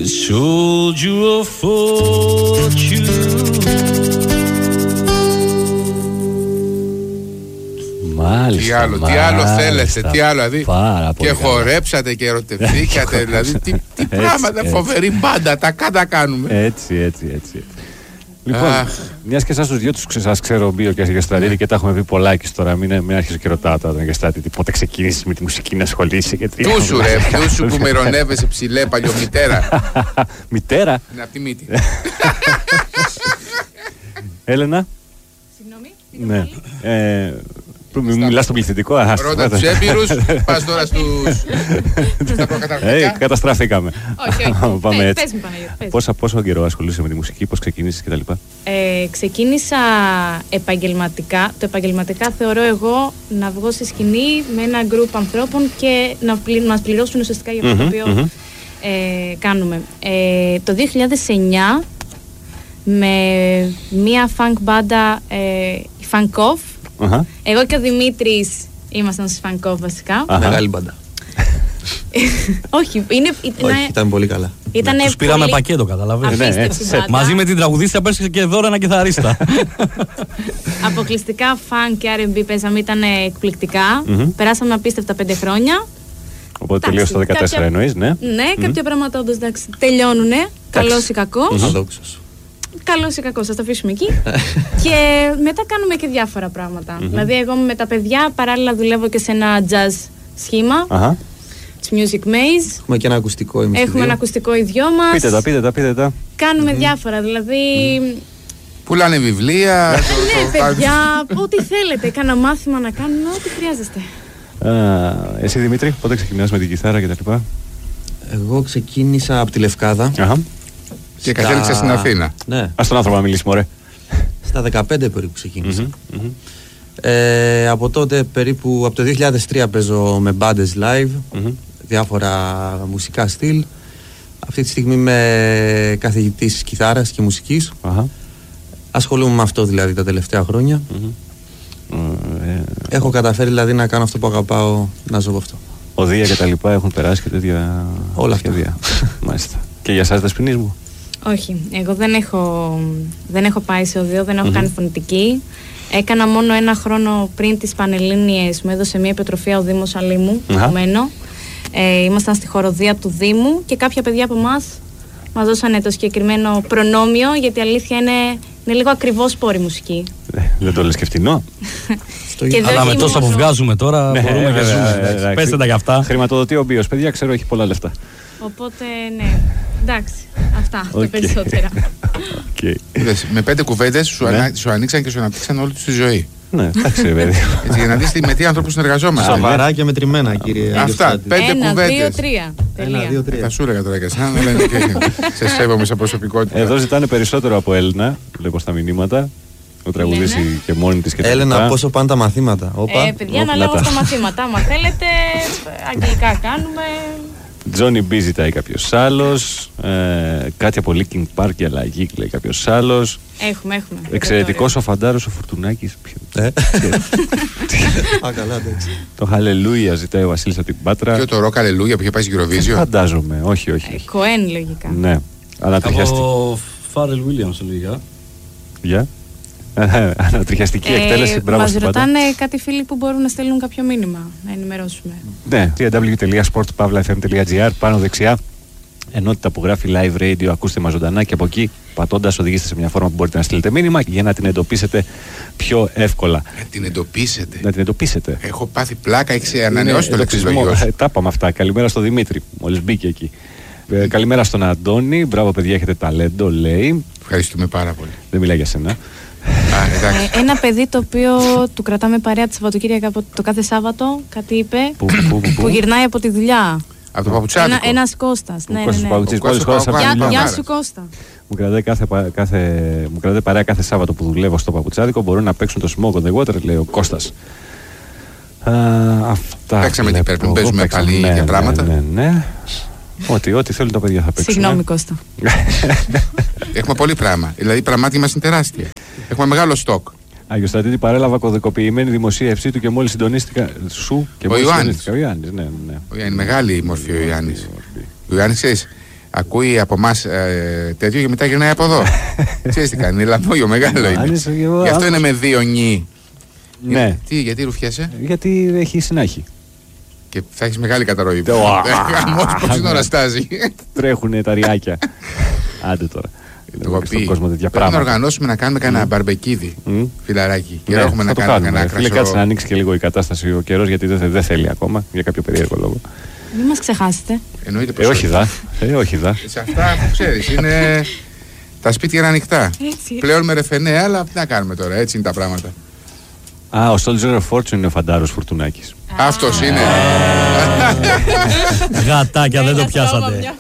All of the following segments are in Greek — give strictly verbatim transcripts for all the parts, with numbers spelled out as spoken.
sold you a fortune. Μάλιστα, τι άλλο, μάλιστα, τι άλλο θέλετε, τι άλλο, δηλαδή. Και χορέψατε και ερωτευθήκατε, δηλαδή. Τι, τι πράγματα, έτσι, φοβερή μπάντα, τα κάτα κάνουμε. Έτσι, έτσι, έτσι. Λοιπόν, μια και εσάς τους δυο τους σας ξέρω, Μπίο και Γεστρατίδη, και τα έχουμε πει πολλάκι τώρα. Μην, μην αρχίσω και ρωτάω τώρα τον Γεστρατίδη πότε ξεκίνησες με τη μουσική να ασχολείσαι. Τούσου ρε, τούσου που με ρωνεύεσαι ψηλέ παλιομητέρα. Μητέρα. Είναι από τη μύτη. Έλενα. Συγγνώμη. Ναι. Μιλάς στον πληθυντικό. Ρώτα τους έμπειρους, πας τώρα στους... στα προκαταρκτικά. Καταστραφήκαμε. Όχι, όχι. Πάμε έτσι. Πες μου, Παναγιώτη. Πόσα, πόσο καιρό ασχολείσαι με τη μουσική, πώς ξεκίνησες κτλ. Ε, ξεκίνησα επαγγελματικά. Το επαγγελματικά θεωρώ εγώ να βγω στη σκηνή με ένα γκρουπ ανθρώπων και να μας πληρώσουν ουσιαστικά για αυτό το οποίο ε, κάνουμε. Ε, το δύο χιλιάδες εννιά με μία funk μπάντα, ε, η Funk Off. Uh-huh. Εγώ και ο Δημήτρης ήμασταν στη Funk Off βασικά. Uh-huh. Μεγάλη μπάντα. Όχι, είναι, ήταν, Όχι, ήταν πολύ καλά. Ήτανε τους πήραμε πολύ... πακέτο, καταλαβαίνεις. Ναι, έτσι, μαζί με την τραγουδίστρια πέρασε και δώρο ένα κιθαρίστα. Αποκλειστικά funk και αρ εν μπι παίζαμε, ήταν εκπληκτικά. Mm-hmm. Περάσαμε απίστευτα πέντε χρόνια. Οπότε τελείωσε το δεκατέσσερα κάποια... εννοείς, ναι. Ναι, mm-hmm. κάποια πράγματα όντως τελειώνουνε. Καλός ή κακός. Αδόξος. Καλός ή κακός, θα το αφήσουμε εκεί. Και μετά κάνουμε και διάφορα πράγματα. Mm-hmm. Δηλαδή, εγώ με τα παιδιά παράλληλα δουλεύω και σε ένα jazz σχήμα. Uh-huh. Music Maze. Έχουμε και ένα ακουστικό εμείς. Έχουμε ένα ακουστικό οι δυο μας. Πείτε τα, πείτε τα, πείτε τα. Κάνουμε mm-hmm. διάφορα, δηλαδή. Mm. Πουλάνε βιβλία. Ναι, παιδιά, ό,τι θέλετε. Κάνα μάθημα να κάνουμε, ό,τι χρειάζεστε. Uh, εσύ Δημήτρη, πότε ξεκινάς με την κιθάρα κτλ? Εγώ ξεκίνησα από τη Λευκάδα. Uh-huh. Και Στα... κατέληξα στην Αθήνα. Ναι. Ας τον άνθρωπο να μιλήσει, μωρέ. Στα δεκαπέντε περίπου ξεκίνησα. Mm-hmm. Mm-hmm. Ε, από τότε περίπου, από το δύο χιλιάδες τρία παίζω με μπάντες live, mm-hmm. διάφορα μουσικά στυλ. Αυτή τη στιγμή είμαι καθηγητής κιθάρας και μουσικής. Uh-huh. Ασχολούμαι με αυτό δηλαδή τα τελευταία χρόνια. Mm-hmm. Ε, Έχω καταφέρει δηλαδή να κάνω αυτό που αγαπάω, να ζω από αυτό. Οδεία και τα λοιπά έχουν περάσει και τέτοια όλα σχέδια. Μάλιστα. Και για εσάς Δεσποινής μου? Όχι, εγώ δεν έχω, δεν έχω πάει σε οδείο, δεν έχω mm-hmm. κάνει φωνητική. Έκανα μόνο ένα χρόνο πριν τις Πανελλήνιες, μου έδωσε μια επιτροφία ο Δήμος Αλήμου, uh-huh. ε, ήμασταν στη χοροδία του Δήμου και κάποια παιδιά από εμάς μας δώσανε το συγκεκριμένο προνόμιο, γιατί η αλήθεια είναι, είναι λίγο ακριβώς σπόρη μουσική. Δεν το λες και φτηνό. Αλλά με τόσα που βγάζουμε τώρα μπορούμε και ζούμε. Πέστε τα κι αυτά. Χρηματοδοτεί ο Μπίος, παιδιά, ξέρω έχει πολλά λεφτά. Οπότε ναι, εντάξει, αυτά τα περισσότερα. Με πέντε κουβέντες σου ανοίξαν και σου αναπτύξαν όλη τους τη ζωή. Ναι, εντάξει, παιδί. Έτσι, για να δεις με τι ανθρώπους συνεργαζόμαστε. Σοβαρά και μετρημένα, κύριε. Αυτά, πέντε κουβέντες. Ένα, δύο, τρία. Ένα, δύο, τρία. Θα σου έλεγα τώρα και εσένα, αλλά σε σέβομαι σαν προσωπικότητα. Εδώ ζητάνε περισσότερο από Έλληνα, βλέπω στα μηνύματα. Το τραγουδήσει και μόνη της και τα Έλενα, λοιπά. Πόσο πάνε τα μαθήματα? Όπα. Ε, παιδιά, Όπα, να λέγω στα μαθήματα. Άμα θέλετε, αγγλικά κάνουμε. Τζόνι Μπι ζητάει κάποιος άλλος. Ε, κάτι από Linkin Park και αλλαγή, λέει κάποιος άλλος. Έχουμε, έχουμε. Εξαιρετικός ο Φαντάρος ο Φουρτουνάκης. Ε. Α, καλά, εντάξει. Το Χαλελούια ζητάει ο Βασίλης από την Πάτρα. Και το ροκ Χαλελούια που είχε πάει στην Eurovision. Φαντάζομαι, όχι, όχι. Κοέν, λογικά. Ναι, ανατριχιαστική. Από Φάρελ Βίλιαμς, λογικά. Γεια. Ανατριχιαστική εκτέλεση, μπράβο. Μας ρωτάνε κάτι φίλοι που μπορούν να στέλνουν κάποιο μήνυμα, να ενημερώσουμε. Ναι, double-u double-u double-u τελεία sport pavla f m τελεία g r, πάνω δεξιά, ενότητα που γράφει live radio, ακούστε μας ζωντανά και από εκεί πατώντας οδηγήστε σε μια φόρμα που μπορείτε να στείλετε μήνυμα για να την εντοπίσετε πιο εύκολα. Να την εντοπίσετε. Να την εντοπίσετε. Έχω πάθει πλάκα, έχει ανανεώσει το λεξιλόγιο. Τα είπαμε αυτά. Καλημέρα στο Δημήτρη, μόλις μπήκε εκεί. Ε, καλημέρα στον Αντώνη. Μπράβο, παιδιά, έχετε ταλέντο, λέει. Ευχαριστούμε πάρα πολύ. Δεν μιλάει για σένα. Α, ε, ένα παιδί το οποίο του κρατάμε παρέα τη Σαββατοκύριακα το κάθε Σάββατο, κάτι είπε, που, που, που, που. που γυρνάει από τη δουλειά. Από το Παπουτσάδικο. Ένα, ένας Κώστας. Ναι, ναι, ναι. Κώστας, Κώστας, Κώστας, Γεια, γεια σου Κώστα. Μου κρατάει, κάθε, κάθε, μου κρατάει παρέα κάθε Σάββατο που δουλεύω στο Παπουτσάδικο. Μπορούν να παίξουν το Smoke on the Water, λέει ο Κώστας. Α, αυτά. Παίξαμε τι πρέπει, παίζουμε πάλι ναι, για πράγματα. Ναι, ναι, ναι. Ό,τι, ό,τι θέλουν τα παιδιά θα παίξουν. Συγγνώμη Κώστα. Έχουμε πολύ πράγμα. Δηλαδή η πραγμάτια μας είναι τεράστια. Έχουμε μεγάλο στόκ. Άγιο Στρατήτη, παρέλαβα κωδικοποιημένη δημοσίευσή του και μόλις συντονίστηκα σου και ο μόλις Ιωάννης. Ο Ιωάννης, ναι, ναι. Ο Ιωάννης, μεγάλη η μορφή ο Ιωάννης. Ο Ιωάννης, ξέρεις, ακούει από εμάς ε, τέτοιο και μετά γυρνάει από εδώ. Ξέρεις τι κάνει, λαμπόγιο μεγάλο είναι. Γι' αυτό είναι με δύο νι. Ναι. Τι, γιατί ρουφιέσαι? Γιατί έχει συνάχη. Και θα έχεις μεγάλη καταρροή. Γαμός πως την ώρα στάζει. Τρέχουνε τα ριάκια. Άντε τώρα. Εγώ πει, πρέπει να οργανώσουμε να κάνουμε κανένα μπαρμπεκίδι, φιλαράκι. Και έχουμε να κάνουμε κανένα κρασό. Φίλε, κάτσε να ανοίξει και λίγο η κατάσταση ο καιρός, γιατί δεν θέλει ακόμα, για κάποιο περίεργο λόγο. Μην μας ξεχάσετε. Εννοείται πως ε, όχι δα. Ε, όχι δα. Σε αυτά που ξέρεις, είναι τα σπίτια είναι ανοιχτά. Έτσι. Πλέον με ρεφενέ, αλλά τι να κάνουμε τώρα, έτσι είναι τα πράγματα. Α, ο Soldier of Fortune είναι ο Φαντάρος Φουρτουνάκης. Αυτός είναι. Γατάκια, δεν το πιάσατε.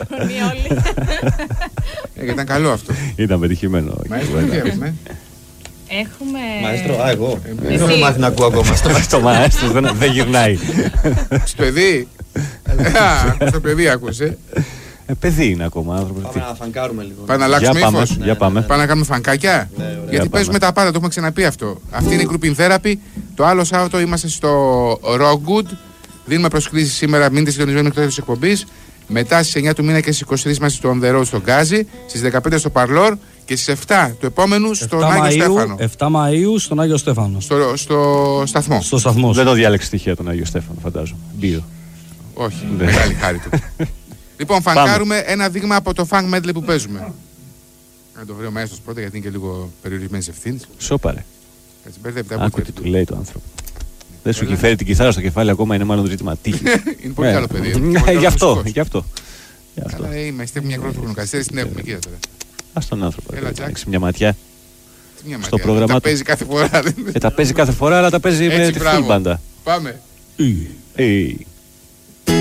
Ήταν καλό αυτό. Ήταν πετυχημένο. Μαέστρο, τι έχουμε? Έχουμε... Μαέστρο, α, εγώ. Δεν έχω μάθει να ακούω ακόμα. Στο μαέστρο δεν γυρνάει. Στο παιδί. Στο παιδί άκουσε. Ε, παιδί είναι ακόμα άνθρωπος. Πάμε να φανκάρουμε λίγο. Πάμε να αλλάξουμε ύφος. Για πάμε. Πάμε να κάνουμε φανκάκια. Γιατί παίζουμε τα πάντα, το έχουμε ξαναπεί αυτό. Αυτή είναι η Grouping Therapy. Το άλλο Σάββατο είμαστε στο Rock Good. Δίνουμε προσκλήσεις σήμερα, μείνετε συντονισμένοι μέχρι το τέλος της εκπομπής. Μετά στις εννιά του μήνα και στις είκοσι τρεις είμαστε στο On The Road στο Γκάζι. Στις δεκαπέντε στο Παρλόρ και στις επτά του επόμενου στον Άγιο Στέφανο. επτά Μαΐου στον Άγιο Στέφανο. Στο, στο σταθμό. Στο σταθμό. Δεν το διάλεξε στοιχεία τον Άγιο Στέφανο, φαντάζομαι. Μπίο. Όχι, μεγάλη χάρη του. Λοιπόν, φανκάρουμε ένα δείγμα από το funk medley που παίζουμε. Να το βρει ο Μαέστρος πρώτα, γιατί είναι και λίγο περιορισμένης ευθύνης. Σώπαρε. Έτσι μπερδεύεται από άκου τι του λέει το άνθρωπο. Δεν σου έχει φέρει την κιθάρα στο κεφάλι ακόμα, είναι μάλλον ζήτημα τύχη. Είναι πολύ καλό παιδί. Γι' αυτό, γι' αυτό. Καλά, είμαστε μια χρόνο καθυστέρηση, την έχουμε, κοίτα τώρα. Ας τον άνθρωπο, Έλα, να ρίξει μια ματιά μια στο πρόγραμμα του. Τα παίζει κάθε φορά. Ε, τα παίζει κάθε φορά, αλλά τα παίζει με τη full μπάντα. Πάμε. Ε.